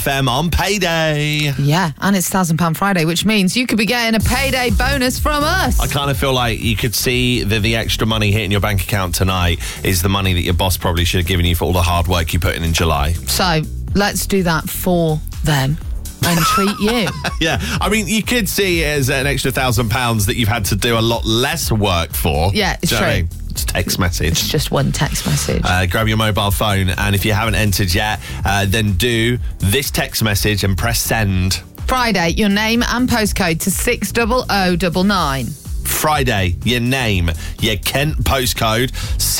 FM on payday. Yeah, and it's £1,000 Friday, which means you could be getting a payday bonus from us. I kind of feel like you could see that the extra money hitting your bank account tonight is the money that your boss probably should have given you for all the hard work you put in July. So let's do that for them and treat you. Yeah, I mean, you could see it as an extra £1,000 that you've had to do a lot less work for. Yeah, it's Do you know true. what I mean? It's text message. It's just one text message. Grab your mobile phone, and if you haven't entered yet, then do this text message and press send. Friday, your name and postcode to 60099. Friday, your name, your Kent postcode,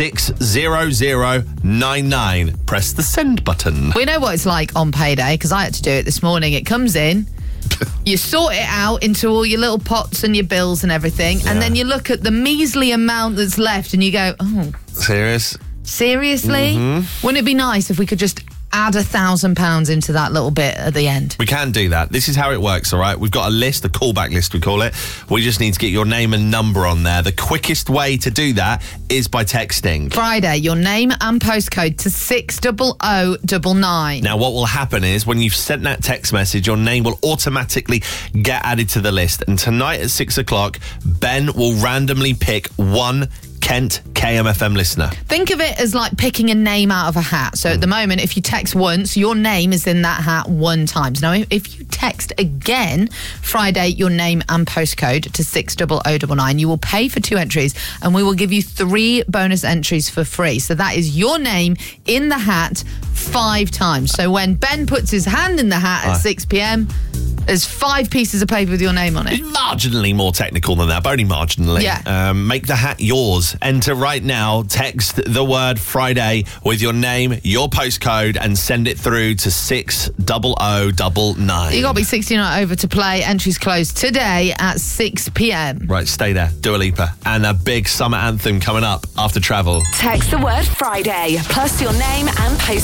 60099. Press the send button. We know what it's like on payday because I had to do it this morning. It comes in, you sort it out into all your little pots and your bills and everything, and then you look at the measly amount that's left and you go, oh, Serious? seriously? Wouldn't it be nice if we could just add £1,000 into that little bit at the end? We can do that. This is how it works, all right? We've got a list, a callback list, we call it. We just need to get your name and number on there. The quickest way to do that is by texting. Friday, your name and postcode to 60099. Now, what will happen is when you've sent that text message, your name will automatically get added to the list. And tonight at 6 o'clock, Ben will randomly pick one Kent KMFM listener. Think of it as like picking a name out of a hat. So at the moment, if you text once, your name is in that hat one time. Now, if you text again, Friday, your name and postcode to 60099, you will pay for 2 entries and we will give you 3 bonus entries for free. So that is your name in the hat 5 times. So when Ben puts his hand in the hat at 6 p.m, there's 5 pieces of paper with your name on it. It's marginally more technical than that, but only marginally. Yeah. Make the hat yours. Enter right now. Text the word Friday with your name, your postcode, and send it through to 60099. You got to be 16 or over to play. Entries close today at 6 p.m. Right, stay there. Dua Lipa. And a big summer anthem coming up after Travel. Text the word Friday plus your name and post